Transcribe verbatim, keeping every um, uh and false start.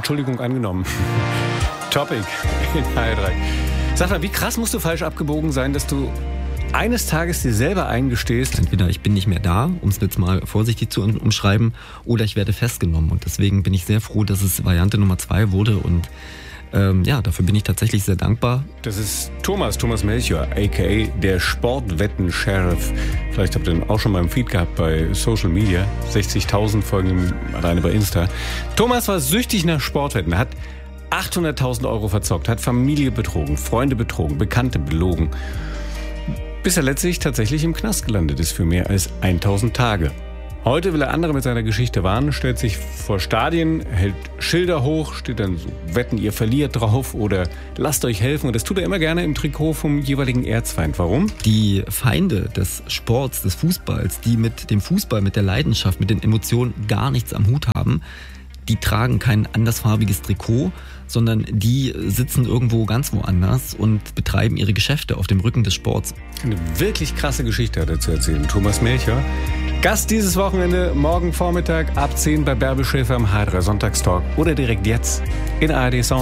Entschuldigung angenommen. Topic in H R drei. Sag mal, wie krass musst du falsch abgebogen sein, dass du eines Tages dir selber eingestehst? Entweder ich bin nicht mehr da, um es jetzt mal vorsichtig zu umschreiben, oder ich werde festgenommen. Und deswegen bin ich sehr froh, dass es Variante Nummer zwei wurde. Und ähm, ja, dafür bin ich tatsächlich sehr dankbar. Das ist Thomas, Thomas Melchior, a k a der Sportwetten-Sheriff. Vielleicht habt ihr ihn auch schon mal im Feed gehabt bei Social Media. sechzigtausend folgen ihm alleine bei Insta. Thomas war süchtig nach Sportwetten, hat achthunderttausend Euro verzockt, hat Familie betrogen, Freunde betrogen, Bekannte belogen. Bis er letztlich tatsächlich im Knast gelandet ist für mehr als tausend Tage. Heute will er andere mit seiner Geschichte warnen, stellt sich vor Stadien, hält Schilder hoch, steht dann so, wetten, ihr verliert drauf oder lasst euch helfen. Und das tut er immer gerne im Trikot vom jeweiligen Erzfeind. Warum? Die Feinde des Sports, des Fußballs, die mit dem Fußball, mit der Leidenschaft, mit den Emotionen gar nichts am Hut haben, die tragen kein andersfarbiges Trikot, sondern die sitzen irgendwo ganz woanders und betreiben ihre Geschäfte auf dem Rücken des Sports. Eine wirklich krasse Geschichte hat er zu erzählen. Thomas Melchior, Gast dieses Wochenende, morgen Vormittag ab zehn bei Bärbel Schäfer im H R drei Sonntagstalk oder direkt jetzt in A R D Sound.